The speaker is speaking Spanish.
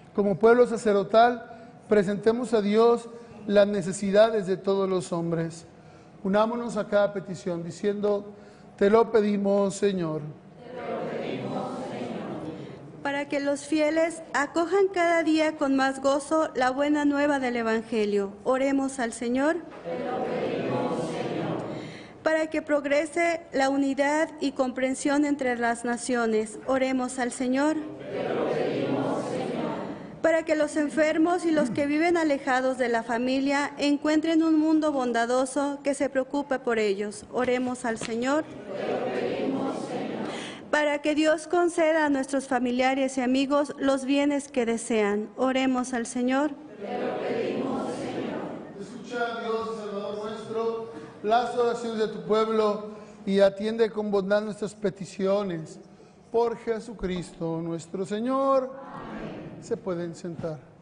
Como pueblo sacerdotal, presentemos a Dios las necesidades de todos los hombres. Unámonos a cada petición diciendo: te lo pedimos, Señor. Para que los fieles acojan cada día con más gozo la buena nueva del Evangelio. Oremos al Señor. Para que progrese la unidad y comprensión entre las naciones. Oremos al Señor. Para que los enfermos y los que viven alejados de la familia encuentren un mundo bondadoso que se preocupe por ellos. Oremos al Señor. Para que Dios conceda a nuestros familiares y amigos los bienes que desean. Oremos al Señor. Escucha, Dios, Salvador nuestro, las oraciones de tu pueblo y atiende con bondad nuestras peticiones. Por Jesucristo nuestro Señor. Amén. Se pueden sentar.